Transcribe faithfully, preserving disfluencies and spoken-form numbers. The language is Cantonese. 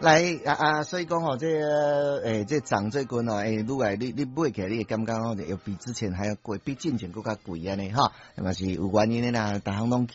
来啊啊，所以講吼，這個誒，這漲最近哦，誒，愈來你你買起來你會感覺吼，又比之前還要貴，比之前更加貴安尼哈，係嘛是有原因的啦，逐項攏。